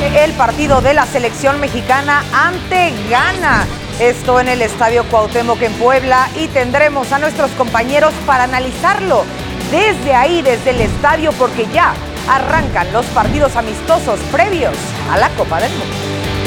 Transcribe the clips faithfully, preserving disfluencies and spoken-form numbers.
noche el partido de la selección mexicana ante Ghana. Esto en el Estadio Cuauhtémoc en Puebla, y tendremos a nuestros compañeros para analizarlo desde ahí, desde el estadio, porque ya arrancan los partidos amistosos previos a la Copa del Mundo.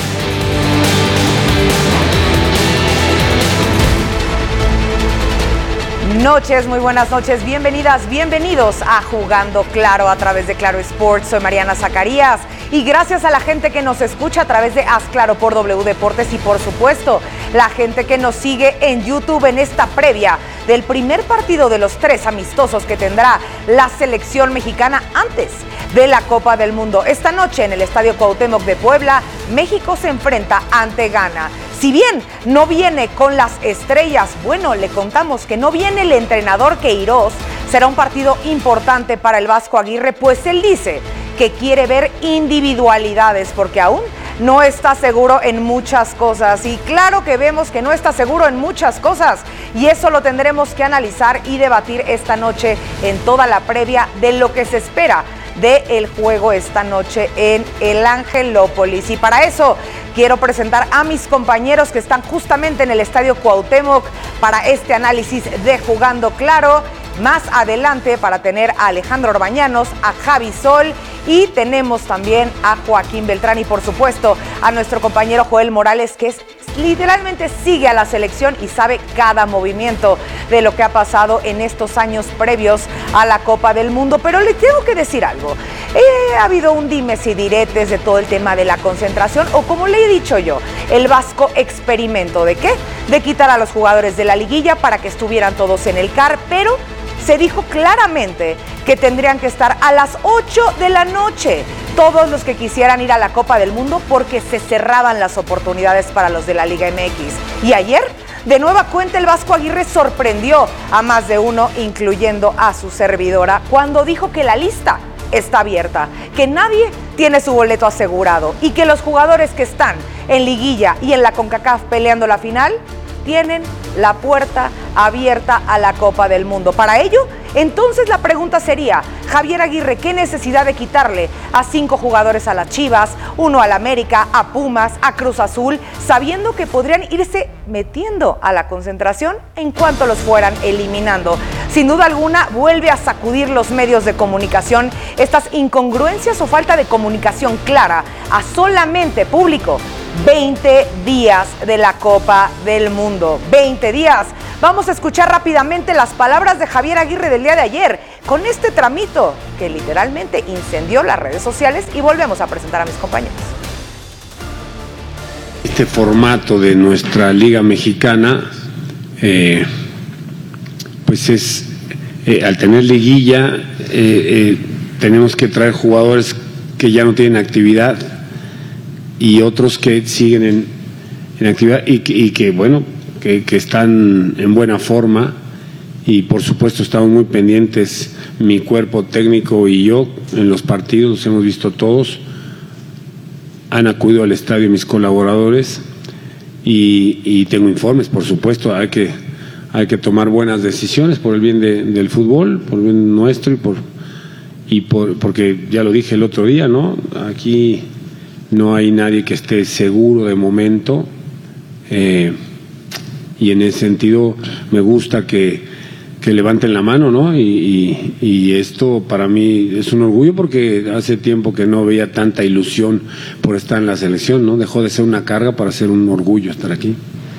Noches, muy buenas noches, bienvenidas, bienvenidos a Jugando Claro a través de Claro Sports. Soy Mariana Zacarías y gracias a la gente que nos escucha a través de Haz Claro por W Deportes y por supuesto la gente que nos sigue en YouTube en esta previa del primer partido de los tres amistosos que tendrá la selección mexicana antes de la Copa del Mundo. Esta noche en el Estadio Cuauhtémoc de Puebla, México se enfrenta ante Ghana. Si bien no viene con las estrellas, bueno, le contamos que no viene el entrenador Queiroz. Será un partido importante para el Vasco Aguirre, pues él dice que quiere ver individualidades porque aún no está seguro en muchas cosas. Y claro que vemos que no está seguro en muchas cosas y eso lo tendremos que analizar y debatir esta noche en toda la previa de lo que se espera del juego esta noche en el Angelópolis. Y para eso quiero presentar a mis compañeros que están justamente en el Estadio Cuauhtémoc para este análisis de Jugando Claro. Más adelante para tener a Alejandro Orbañanos, a Javi Sol y tenemos también a Joaquín Beltrán y por supuesto a nuestro compañero Joel Morales, que es literalmente sigue a la selección y sabe cada movimiento de lo que ha pasado en estos años previos a la Copa del Mundo. Pero le tengo que decir algo, eh, ha habido un dimes y diretes de todo el tema de la concentración, o como le he dicho yo, el Vasco experimento. ¿De qué? De quitar a los jugadores de la liguilla para que estuvieran todos en el C A R, pero se dijo claramente que tendrían que estar a las ocho de la noche todos los que quisieran ir a la Copa del Mundo porque se cerraban las oportunidades para los de la Liga M X. Y ayer, de nueva cuenta, el Vasco Aguirre sorprendió a más de uno, incluyendo a su servidora, cuando dijo que la lista está abierta, que nadie tiene su boleto asegurado y que los jugadores que están en liguilla y en la CONCACAF peleando la final tienen la puerta abierta a la Copa del Mundo. Para ello, entonces la pregunta sería, Javier Aguirre, ¿qué necesidad de quitarle a cinco jugadores a las Chivas, uno al América, a Pumas, a Cruz Azul, sabiendo que podrían irse metiendo a la concentración en cuanto los fueran eliminando? Sin duda alguna, vuelve a sacudir los medios de comunicación estas incongruencias o falta de comunicación clara a solamente público veinte días de la Copa del Mundo. veinte días. Vamos a escuchar rápidamente las palabras de Javier Aguirre del día de ayer con este tramito que literalmente incendió las redes sociales y volvemos a presentar a mis compañeros. Este formato de nuestra Liga Mexicana, eh, pues es, eh, al tener liguilla, eh, eh, tenemos que traer jugadores que ya no tienen actividad y otros que siguen en, en actividad y que, y que bueno, que, que están en buena forma y por supuesto estamos muy pendientes, mi cuerpo técnico y yo, en los partidos, los hemos visto todos, han acudido al estadio mis colaboradores y, y tengo informes, por supuesto, hay que, hay que tomar buenas decisiones por el bien de, del fútbol, por el bien nuestro y por, y por porque ya lo dije el otro día, ¿no? Aquí no hay nadie que esté seguro de momento eh, y en ese sentido me gusta que, que levanten la mano, ¿no? Y, y, y esto para mí es un orgullo porque hace tiempo que no veía tanta ilusión por estar en la selección, ¿no? Dejó de ser una carga para ser un orgullo estar aquí.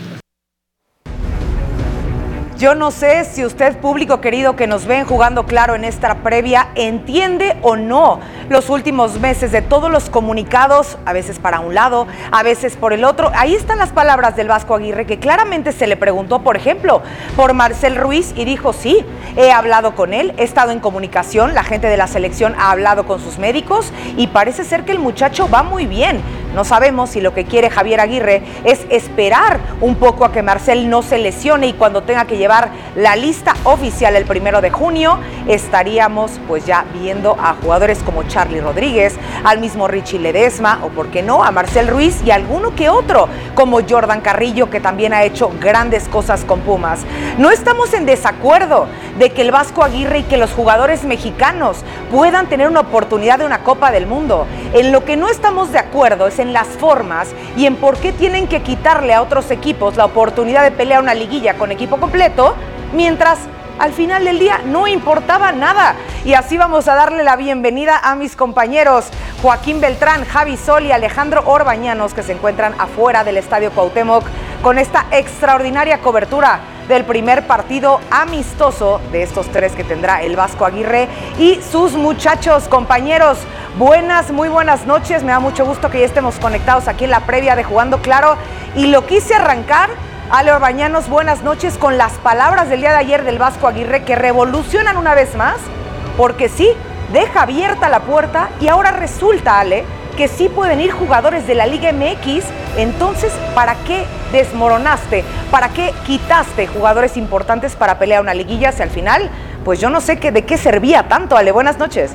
Yo no sé si usted, público querido que nos ven Jugando Claro en esta previa, entiende o no los últimos meses de todos los comunicados, a veces para un lado, a veces por el otro. Ahí están las palabras del Vasco Aguirre, que claramente se le preguntó, por ejemplo, por Marcel Ruiz y dijo, sí, he hablado con él, he estado en comunicación, la gente de la selección ha hablado con sus médicos y parece ser que el muchacho va muy bien. No sabemos si lo que quiere Javier Aguirre es esperar un poco a que Marcel no se lesione y cuando tenga que llevar la lista oficial el primero de junio, estaríamos pues ya viendo a jugadores como Charly Rodríguez, al mismo Richie Ledesma o por qué no a Marcel Ruiz y alguno que otro como Jordan Carrillo, que también ha hecho grandes cosas con Pumas. No estamos en desacuerdo de que el Vasco Aguirre y que los jugadores mexicanos puedan tener una oportunidad de una Copa del Mundo. En lo que no estamos de acuerdo es en las formas y en por qué tienen que quitarle a otros equipos la oportunidad de pelear una liguilla con equipo completo, mientras al final del día no importaba nada. Y así vamos a darle la bienvenida a mis compañeros Joaquín Beltrán, Javi Sol y Alejandro Orbañanos, que se encuentran afuera del Estadio Cuauhtémoc con esta extraordinaria cobertura del primer partido amistoso de estos tres que tendrá el Vasco Aguirre y sus muchachos. Compañeros, buenas, muy buenas noches. Me da mucho gusto que ya estemos conectados aquí en la previa de Jugando Claro. Y lo quise arrancar, Ale Orbañanos, buenas noches, con las palabras del día de ayer del Vasco Aguirre, que revolucionan una vez más, porque sí, deja abierta la puerta y ahora resulta, Ale, que sí pueden ir jugadores de la Liga M X. Entonces, ¿para qué desmoronaste? ¿Para qué quitaste jugadores importantes para pelear una liguilla? Si al final, pues yo no sé qué, de qué servía tanto, Ale. Buenas noches.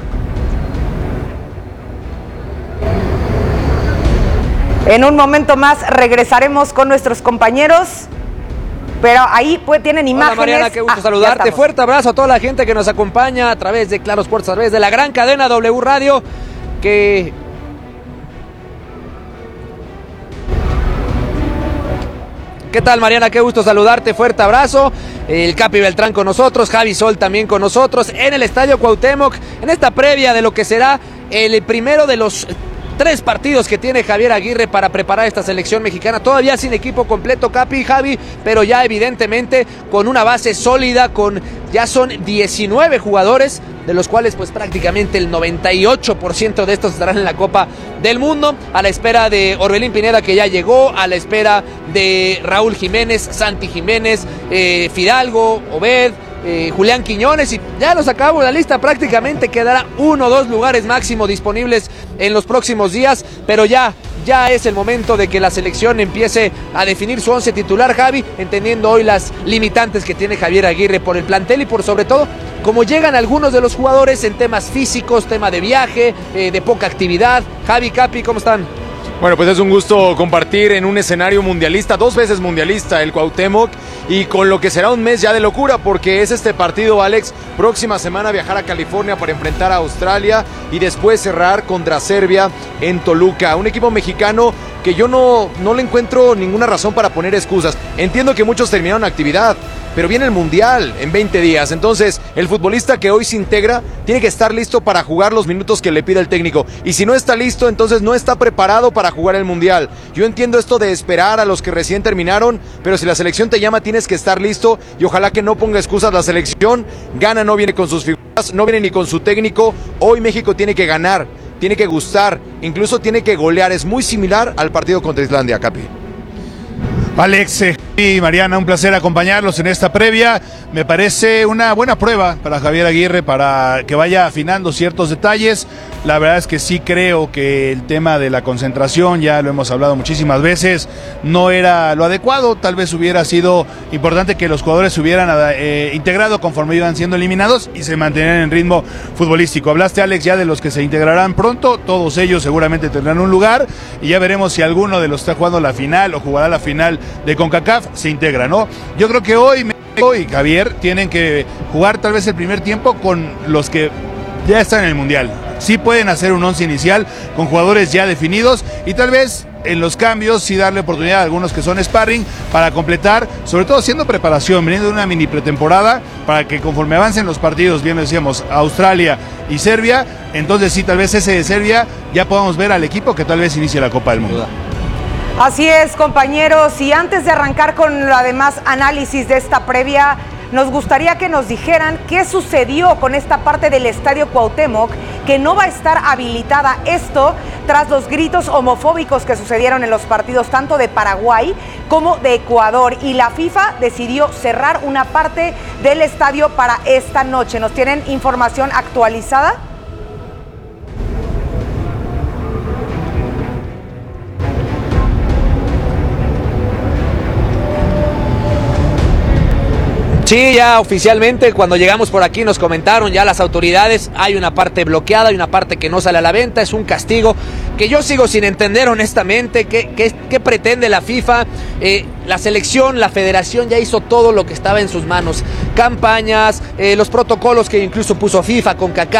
En un momento más regresaremos con nuestros compañeros, pero ahí pues tienen imágenes. Hola Mariana, qué gusto ah, saludarte. Fuerte abrazo a toda la gente que nos acompaña a través de Claro Sports, a través de la gran cadena W Radio, que... ¿Qué tal, Mariana? Qué gusto saludarte, fuerte abrazo. El Capi Beltrán con nosotros, Javi Sol también con nosotros en el Estadio Cuauhtémoc, en esta previa de lo que será el primero de los tres partidos que tiene Javier Aguirre para preparar esta selección mexicana, todavía sin equipo completo, Capi y Javi, pero ya evidentemente con una base sólida, con ya son diecinueve jugadores, de los cuales pues prácticamente el noventa y ocho por ciento de estos estarán en la Copa del Mundo, a la espera de Orbelín Pineda, que ya llegó, a la espera de Raúl Jiménez, Santi Jiménez, eh, Fidalgo, Obed, Eh, Julián Quiñones, y ya nos acabamos la lista, prácticamente quedará uno o dos lugares máximo disponibles en los próximos días, pero ya, ya es el momento de que la selección empiece a definir su once titular, Javi, entendiendo hoy las limitantes que tiene Javier Aguirre por el plantel y por sobre todo cómo llegan algunos de los jugadores en temas físicos, tema de viaje, eh, de poca actividad. Javi, Capi, ¿cómo están? Bueno, pues es un gusto compartir en un escenario mundialista, dos veces mundialista el Cuauhtémoc, y con lo que será un mes ya de locura, porque es este partido, Alex, próxima semana viajar a California para enfrentar a Australia y después cerrar contra Serbia en Toluca, un equipo mexicano que yo no, no le encuentro ninguna razón para poner excusas. Entiendo que muchos terminaron actividad, pero viene el Mundial en veinte días, entonces el futbolista que hoy se integra tiene que estar listo para jugar los minutos que le pide el técnico, y si no está listo, entonces no está preparado para jugar el Mundial. Yo entiendo esto de esperar a los que recién terminaron, pero si la selección te llama tienes que estar listo, y ojalá que no ponga excusas la selección. Gana no viene con sus figuras, no viene ni con su técnico. Hoy México tiene que ganar, tiene que gustar, incluso tiene que golear. Es muy similar al partido contra Islandia, Capi. Alex y Mariana, un placer acompañarlos en esta previa. Me parece una buena prueba para Javier Aguirre, para que vaya afinando ciertos detalles. La verdad es que sí creo que el tema de la concentración, ya lo hemos hablado muchísimas veces, no era lo adecuado. Tal vez hubiera sido importante que los jugadores se hubieran eh, integrado conforme iban siendo eliminados y se mantenieran en ritmo futbolístico. Hablaste, Alex, ya de los que se integrarán pronto. Todos ellos seguramente tendrán un lugar y ya veremos si alguno de los está jugando la final o jugará la final de CONCACAF se integra, ¿no? Yo creo que hoy México y Javier tienen que jugar tal vez el primer tiempo con los que ya están en el Mundial. Sí pueden hacer un once inicial con jugadores ya definidos y tal vez en los cambios sí darle oportunidad a algunos que son sparring para completar, sobre todo haciendo preparación, veniendo de una mini pretemporada, para que conforme avancen los partidos, bien decíamos, Australia y Serbia, entonces sí, tal vez ese de Serbia ya podamos ver al equipo que tal vez inicie la Copa del Mundo. Así es, compañeros, y antes de arrancar con lo demás análisis de esta previa, nos gustaría que nos dijeran qué sucedió con esta parte del Estadio Cuauhtémoc que no va a estar habilitada. Esto tras los gritos homofóbicos que sucedieron en los partidos tanto de Paraguay como de Ecuador, y la FIFA decidió cerrar una parte del estadio para esta noche. ¿Nos tienen información actualizada? Sí, ya oficialmente cuando llegamos por aquí nos comentaron ya las autoridades, hay una parte bloqueada, hay una parte que no sale a la venta, es un castigo que yo sigo sin entender honestamente, qué, qué, qué pretende la FIFA. Eh, la selección, la federación ya hizo todo lo que estaba en sus manos, campañas, eh, los protocolos que incluso puso FIFA, CONCACAF,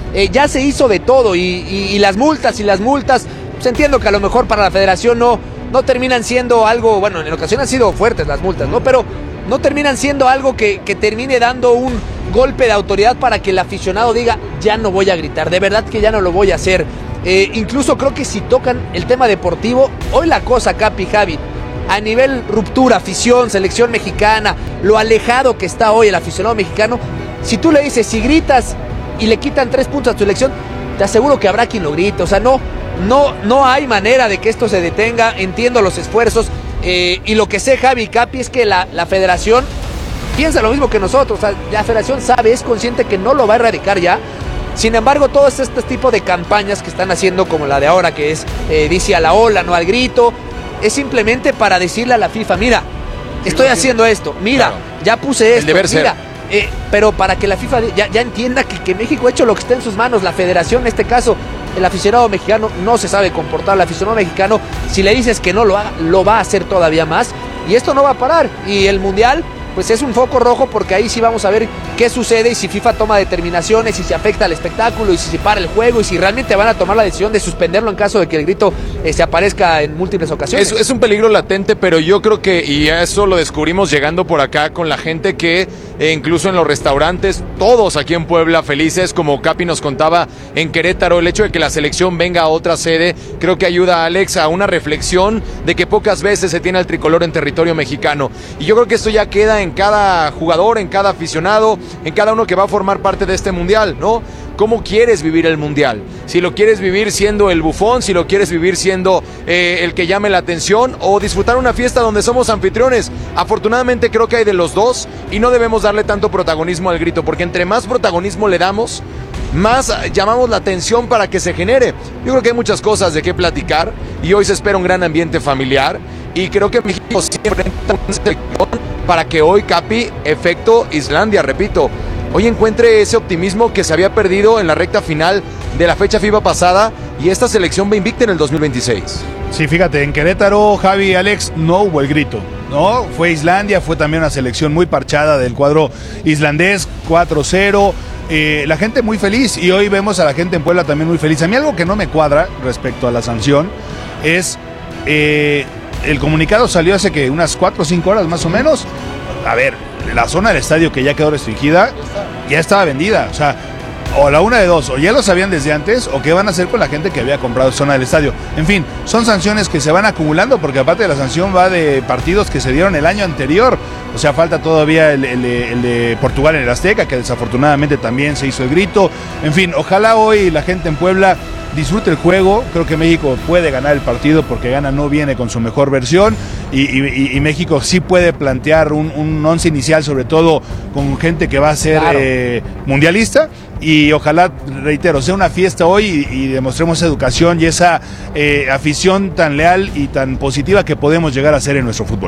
eh, ya se hizo de todo y, y, y las multas y las multas, pues entiendo que a lo mejor para la federación no, no terminan siendo algo, bueno, en ocasiones han sido fuertes las multas, ¿no? Pero no terminan siendo algo que, que termine dando un golpe de autoridad para que el aficionado diga, ya no voy a gritar, de verdad que ya no lo voy a hacer. Eh, incluso creo que si tocan el tema deportivo, hoy la cosa, Capi, Javi, a nivel ruptura, afición, selección mexicana, lo alejado que está hoy el aficionado mexicano, si tú le dices, si gritas y le quitan tres puntos a tu selección, te aseguro que habrá quien lo grite. O sea, no, no, no hay manera de que esto se detenga. Entiendo los esfuerzos eh, y lo que sé, Javi y Capi, es que la, la federación piensa lo mismo que nosotros. O sea, la federación sabe, es consciente que no lo va a erradicar ya. Sin embargo, todos estos tipos de campañas que están haciendo, como la de ahora, que es eh, dice a la ola, no al grito, es simplemente para decirle a la FIFA, mira, estoy haciendo esto, mira, claro, ya puse esto, mira, eh, pero para que la FIFA ya, ya entienda que, que México ha hecho lo que está en sus manos, la federación en este caso, el aficionado mexicano no se sabe comportar, el aficionado mexicano, si le dices que no lo haga, lo va a hacer todavía más, y esto no va a parar, y el Mundial pues es un foco rojo, porque ahí sí vamos a ver qué sucede y si FIFA toma determinaciones, y si se afecta al espectáculo, y si se para el juego, y si realmente van a tomar la decisión de suspenderlo en caso de que el grito eh, se aparezca en múltiples ocasiones. Es, es un peligro latente, pero yo creo que, y eso lo descubrimos llegando por acá con la gente que eh, incluso en los restaurantes, todos aquí en Puebla felices, como Capi nos contaba en Querétaro, el hecho de que la selección venga a otra sede, creo que ayuda, Alex, a una reflexión de que pocas veces se tiene al tricolor en territorio mexicano, y yo creo que esto ya queda en en cada jugador, en cada aficionado, en cada uno que va a formar parte de este mundial, ¿no? ¿Cómo quieres vivir el mundial? Si lo quieres vivir siendo el bufón, si lo quieres vivir siendo eh, el que llame la atención, o disfrutar una fiesta donde somos anfitriones. Afortunadamente creo que hay de los dos y no debemos darle tanto protagonismo al grito, porque entre más protagonismo le damos, más llamamos la atención para que se genere. Yo creo que hay muchas cosas de qué platicar y hoy se espera un gran ambiente familiar, y creo que México siempre enfrenta una selección para que hoy, Capi, efecto Islandia, repito, hoy encuentre ese optimismo que se había perdido en la recta final de la fecha FIFA pasada, y esta selección va invicta en el dos mil veintiséis. Sí, fíjate, en Querétaro, Javi y Alex, no hubo el grito, ¿no? Fue Islandia, fue también una selección muy parchada del cuadro islandés, cuatro cero, eh, la gente muy feliz, y hoy vemos a la gente en Puebla también muy feliz. A mí algo que no me cuadra respecto a la sanción es... Eh, el comunicado salió hace que unas cuatro o cinco horas más o menos. A ver, la zona del estadio que ya quedó restringida, ya estaba vendida. O sea, o la una de dos, o ya lo sabían desde antes, o qué van a hacer con la gente que había comprado zona del estadio. En fin, son sanciones que se van acumulando, porque aparte de la sanción va de partidos que se dieron el año anterior. O sea, falta todavía el, el, el de Portugal en el Azteca, que desafortunadamente también se hizo el grito. En fin, ojalá hoy la gente en Puebla disfrute el juego. Creo que México puede ganar el partido, porque Ghana no viene con su mejor versión, y, y, y México sí puede plantear un, un once inicial, sobre todo con gente que va a ser claro. eh, mundialista, y ojalá, reitero, sea una fiesta hoy y, y demostremos esa educación y esa eh, afición tan leal y tan positiva que podemos llegar a ser en nuestro fútbol.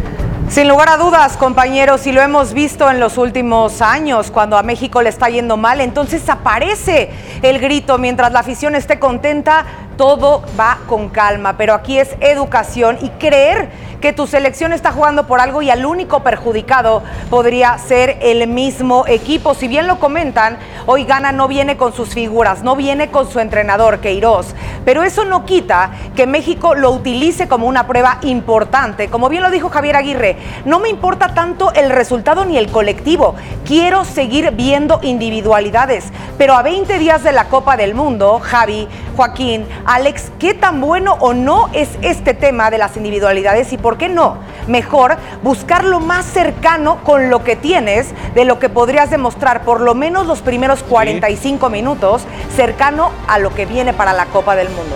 Sin lugar a dudas, compañeros, y lo hemos visto en los últimos años, cuando a México le está yendo mal, entonces aparece el grito. Mientras la afición esté contenta, todo va con calma, pero aquí es educación y creer que tu selección está jugando por algo, y al único perjudicado podría ser el mismo equipo. Si bien lo comentan, hoy Ghana no viene con sus figuras, no viene con su entrenador, Queiroz, pero eso no quita que México lo utilice como una prueba importante. Como bien lo dijo Javier Aguirre, no me importa tanto el resultado ni el colectivo, quiero seguir viendo individualidades, pero a veinte días de la Copa del Mundo, Javi, Joaquín, Alex, ¿qué tan bueno o no es este tema de las individualidades? Y por qué no, mejor buscar lo más cercano con lo que tienes, de lo que podrías demostrar por lo menos los primeros cuarenta y cinco sí. minutos, cercano a lo que viene para la Copa del Mundo.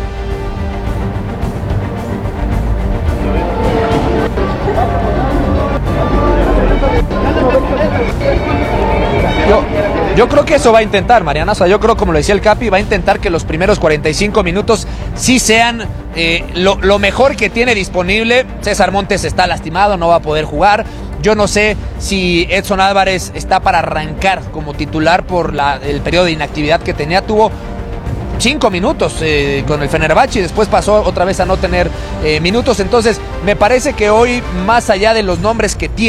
Yo, yo creo que eso va a intentar, Mariana. O sea, yo creo, como lo decía el Capi, va a intentar que los primeros cuarenta y cinco minutos sí sean eh, lo, lo mejor que tiene disponible. César Montes está lastimado, no va a poder jugar. Yo no sé si Edson Álvarez está para arrancar como titular por la, el periodo de inactividad que tenía. Tuvo cinco minutos eh, con el Fenerbahce y después pasó otra vez a no tener eh, minutos. Entonces, me parece que hoy, más allá de los nombres que tiene,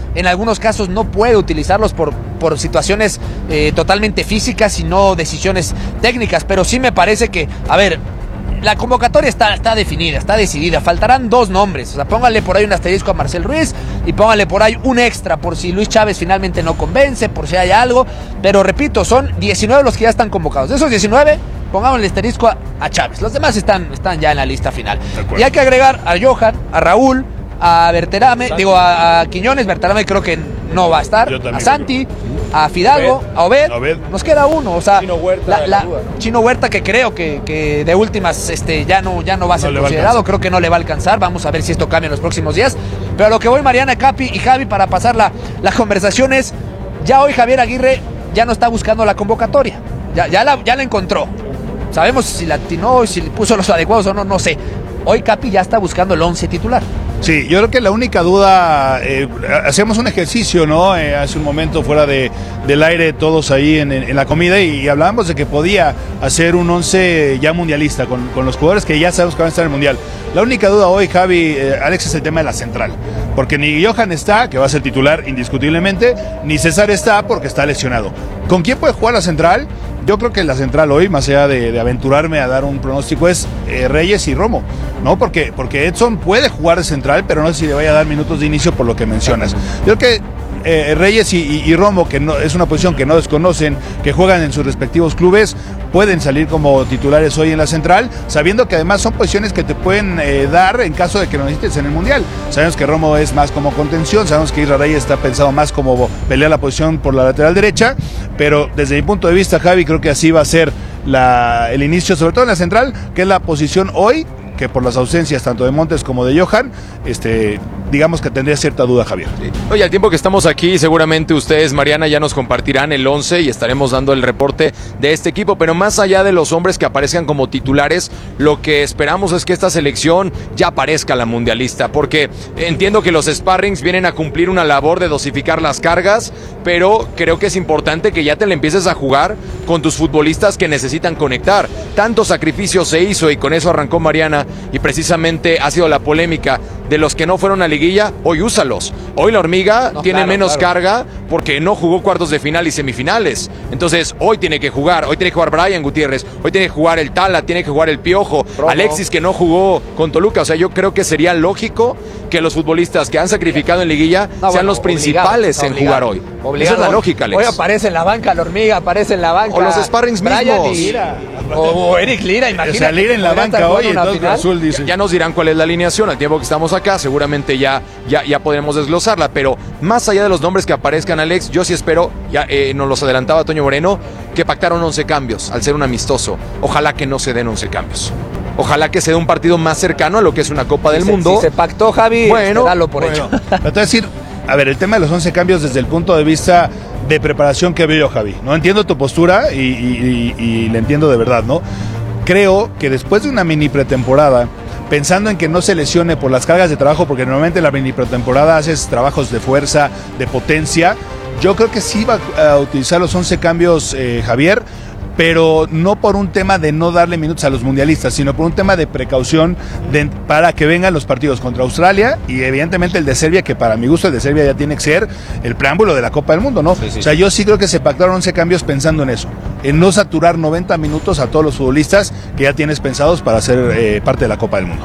en algunos casos no puede utilizarlos por, por situaciones eh, totalmente físicas y no decisiones técnicas, pero sí me parece que, a ver, la convocatoria está, está definida, está decidida, faltarán dos nombres, o sea, póngale por ahí un asterisco a Marcel Ruiz y póngale por ahí un extra por si Luis Chávez finalmente no convence, por si hay algo, pero repito, son diecinueve los que ya están convocados, de esos diecinueve, pongamos el asterisco a, a Chávez, los demás están, están ya en la lista final, y hay que agregar a Johan, a Raúl, a Berterame, digo a, a Quiñones, Berterame creo que no va a estar, a Santi, a Fidalgo, Obed, a Obed, Obed, nos queda uno, o sea, Chino Huerta, la, la, Chino Huerta que creo que, que de últimas este, ya, no, ya no va a ser no considerado, creo que no le va a alcanzar, vamos a ver si esto cambia en los próximos días, pero a lo que voy, Mariana, Capi y Javi, para pasar la, la conversación es, ya hoy Javier Aguirre ya no está buscando la convocatoria, ya, ya, la, ya la encontró, sabemos si la atinó, si le puso los adecuados o no, no sé, hoy Capi ya está buscando el once titular. Sí, yo creo que la única duda, eh, hacíamos un ejercicio, ¿no? Eh, hace un momento fuera de, del aire, todos ahí en, en la comida, y, y hablábamos de que podía hacer un once ya mundialista con, con los jugadores que ya sabemos que van a estar en el Mundial. La única duda hoy, Javi, eh, Alex, es el tema de la central, porque ni Johan está, que va a ser titular indiscutiblemente, ni César está porque está lesionado. ¿Con quién puede jugar la central? Yo creo que la central hoy, más allá de, de aventurarme a dar un pronóstico, es eh, Reyes y Romo, ¿no? Porque, porque Edson puede jugar de central, pero no sé si le vaya a dar minutos de inicio por lo que mencionas. Yo creo que eh, Reyes y, y, y Romo, que no, es una posición que no desconocen, que juegan en sus respectivos clubes, pueden salir como titulares hoy en la central, sabiendo que además son posiciones que te pueden eh, dar en caso de que lo necesites en el Mundial. Sabemos que Romo es más como contención, sabemos que Isra Reyes está pensado más como pelear la posición por la lateral derecha, pero desde mi punto de vista, Javi, creo que así va a ser la, el inicio, sobre todo en la central, que es la posición hoy, que por las ausencias tanto de Montes como de Johan, este, digamos que tendría cierta duda, Javier. Oye, al tiempo que estamos aquí, seguramente ustedes, Mariana, ya nos compartirán el once y estaremos dando el reporte de este equipo, pero más allá de los hombres que aparezcan como titulares, lo que esperamos es que esta selección ya aparezca la mundialista, porque entiendo que los sparrings vienen a cumplir una labor de dosificar las cargas, pero creo que es importante que ya te le empieces a jugar con tus futbolistas que necesitan conectar. Tanto sacrificio se hizo y con eso arrancó Mariana, y precisamente ha sido la polémica de los que no fueron a liguilla, hoy úsalos. Hoy la hormiga no, tiene claro, menos claro. carga porque no jugó cuartos de final y semifinales. Entonces hoy tiene que jugar, hoy tiene que jugar Brian Gutiérrez, hoy tiene que jugar el Tala, tiene que jugar el Piojo, Romo. Alexis que no jugó con Toluca. O sea, yo creo que sería lógico que los futbolistas que han sacrificado en liguilla no, sean bueno, los principales obligado, en jugar hoy. Obligado. Esa es la lógica, Alex. Hoy aparece en la banca la hormiga, aparece en la banca. O los sparrings mismos. Lira. O, o Eric Lira, imagínate. Salir en la banca hoy, entonces Azul dice. Ya nos dirán cuál es la alineación al tiempo que estamos acá, seguramente ya, ya, ya podremos desglosarla, pero más allá de los nombres que aparezcan, Alex, yo sí espero, ya eh, nos los adelantaba Toño Moreno, que pactaron once cambios al ser un amistoso. Ojalá que no se den once cambios. Ojalá que se dé un partido más cercano a lo que es una Copa del si Mundo. Se, si se pactó, Javi, bueno, dalo por bueno. hecho. Pero te voy a decir, a ver, el tema de los once cambios desde el punto de vista de preparación que veo yo, Javi. No entiendo tu postura y, y, y, y le entiendo de verdad, ¿no? Creo que después de una mini pretemporada, pensando en que no se lesione por las cargas de trabajo, porque normalmente en la mini pretemporada haces trabajos de fuerza, de potencia, yo creo que sí va a utilizar los once cambios, eh, Javier, pero no por un tema de no darle minutos a los mundialistas, sino por un tema de precaución de, para que vengan los partidos contra Australia y evidentemente el de Serbia, que para mi gusto el de Serbia ya tiene que ser el preámbulo de la Copa del Mundo, ¿no? Sí, sí. O sea, yo sí creo que se pactaron once cambios pensando en eso, en no saturar noventa minutos a todos los futbolistas que ya tienes pensados para ser eh, parte de la Copa del Mundo.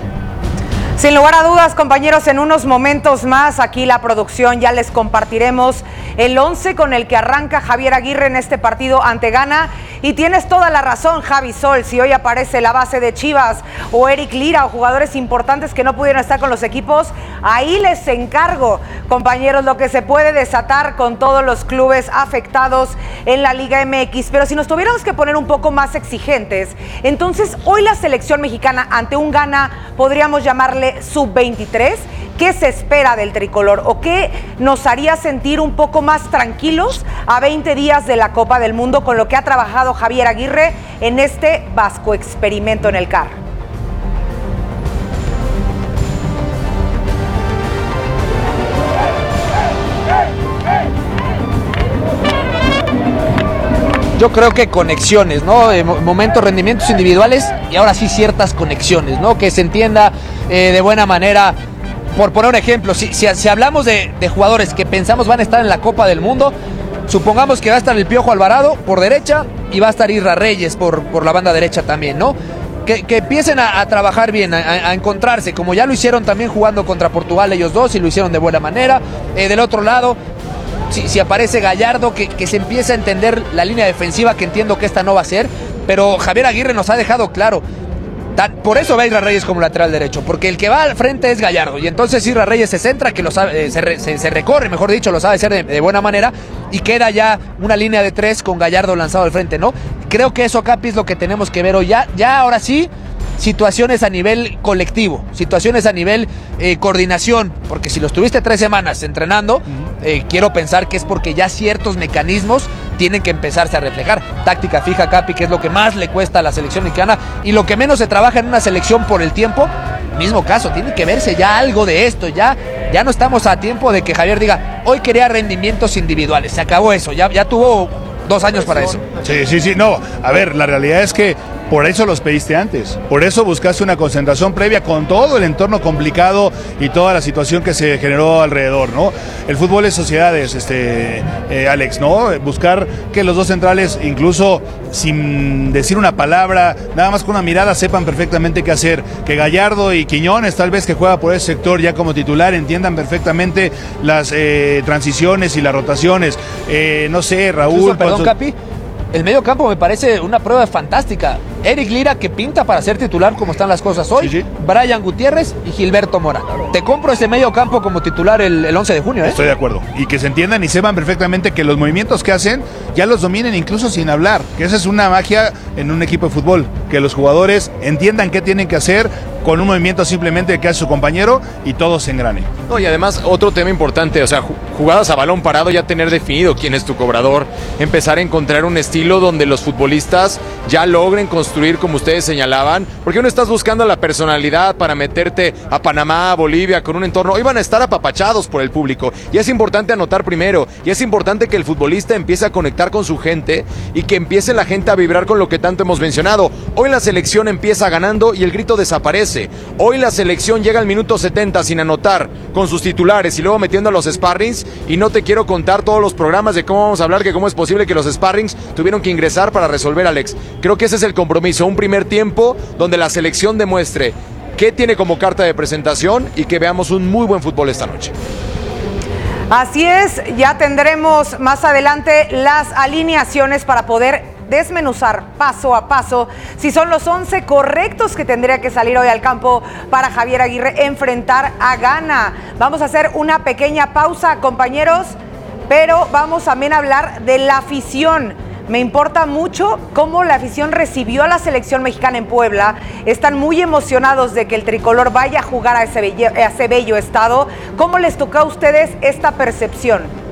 Sin lugar a dudas, compañeros, en unos momentos más aquí la producción ya les compartiremos el once con el que arranca Javier Aguirre en este partido ante Ghana. Y tienes toda la razón, Javi Sol, si hoy aparece la base de Chivas o Eric Lira o jugadores importantes que no pudieron estar con los equipos, ahí les encargo, compañeros, lo que se puede desatar con todos los clubes afectados en la Liga M X. Pero si nos tuviéramos que poner un poco más exigentes, entonces hoy la selección mexicana ante un Ghana podríamos llamarle sub veintitrés. ¿Qué se espera del tricolor o qué nos haría sentir un poco más tranquilos a veinte días de la Copa del Mundo con lo que ha trabajado Javier Aguirre en este vasco experimento en el C A R? Yo creo que conexiones, ¿no? Eh, momentos, rendimientos individuales y ahora sí ciertas conexiones, ¿no? Que se entienda eh, de buena manera por poner un ejemplo, si, si, si hablamos de, de jugadores que pensamos van a estar en la Copa del Mundo, supongamos que va a estar el Piojo Alvarado por derecha y va a estar Isra Reyes por, por la banda derecha también, ¿no? Que, que empiecen a, a trabajar bien, a, a encontrarse, como ya lo hicieron también jugando contra Portugal ellos dos y lo hicieron de buena manera. Eh, del otro lado, si, si aparece Gallardo, que, que se empiece a entender la línea defensiva, que entiendo que esta no va a ser, pero Javier Aguirre nos ha dejado claro. Tan, por eso va Isra Reyes como lateral derecho, porque el que va al frente es Gallardo, y entonces Isra Reyes se centra, que lo sabe, eh, se, re, se, se recorre, mejor dicho, lo sabe hacer de, de buena manera, y queda ya una línea de tres con Gallardo lanzado al frente, ¿no? Creo que eso, Capi, es lo que tenemos que ver hoy. Ya, ya ahora sí, situaciones a nivel colectivo, situaciones a nivel eh, coordinación, porque si lo estuviste tres semanas entrenando, eh, quiero pensar que es porque ya ciertos mecanismos tienen que empezarse a reflejar. Táctica fija, Capi, que es lo que más le cuesta a la selección mexicana y lo que menos se trabaja en una selección por el tiempo. Mismo caso, tiene que verse ya algo de esto. Ya, ya no estamos a tiempo de que Javier diga, hoy quería rendimientos individuales. Se acabó eso, ya, ya tuvo dos años para eso. Sí, sí, sí, no. A ver, la realidad es que por eso los pediste antes, por eso buscaste una concentración previa con todo el entorno complicado y toda la situación que se generó alrededor, ¿no? El fútbol es sociedades, este, eh, Alex, ¿no? Buscar que los dos centrales, incluso sin decir una palabra, nada más con una mirada, sepan perfectamente qué hacer. Que Gallardo y Quiñones, tal vez que juega por ese sector ya como titular, entiendan perfectamente las eh, transiciones y las rotaciones. Eh, no sé, Raúl... Incluso, perdón, su... Capi, el medio campo me parece una prueba fantástica. Eric Lira, que pinta para ser titular como están las cosas hoy. Sí, sí. Brian Gutiérrez y Gilberto Mora. Te compro ese medio campo como titular el, el once de junio, ¿eh? Estoy de acuerdo. Y que se entiendan y sepan perfectamente que los movimientos que hacen ya los dominen incluso sin hablar. Que esa es una magia en un equipo de fútbol. Que los jugadores entiendan qué tienen que hacer con un movimiento simplemente que hace su compañero y todo se engrane. No, y además otro tema importante, o sea, jugadas a balón parado, ya tener definido quién es tu cobrador, empezar a encontrar un estilo donde los futbolistas ya logren construir como ustedes señalaban, porque uno estás buscando la personalidad para meterte a Panamá, a Bolivia, con un entorno, hoy van a estar apapachados por el público, y es importante anotar primero, y es importante que el futbolista empiece a conectar con su gente, y que empiece la gente a vibrar con lo que tanto hemos mencionado. Hoy la selección empieza ganando y el grito desaparece. Hoy la selección llega al minuto setenta sin anotar con sus titulares y luego metiendo a los sparrings, y no te quiero contar todos los programas de cómo vamos a hablar, que cómo es posible que los sparrings tuvieron que ingresar para resolver, Alex. Creo que ese es el compromiso, un primer tiempo donde la selección demuestre qué tiene como carta de presentación y que veamos un muy buen fútbol esta noche. Así es, ya tendremos más adelante las alineaciones para poder desmenuzar paso a paso si son los once correctos que tendría que salir hoy al campo para Javier Aguirre enfrentar a Ghana. Vamos a hacer una pequeña pausa, compañeros, pero vamos también a hablar de la afición. Me importa mucho cómo la afición recibió a la selección mexicana en Puebla. Están muy emocionados de que el tricolor vaya a jugar a ese bello, a ese bello estado. ¿Cómo les tocó a ustedes esta percepción?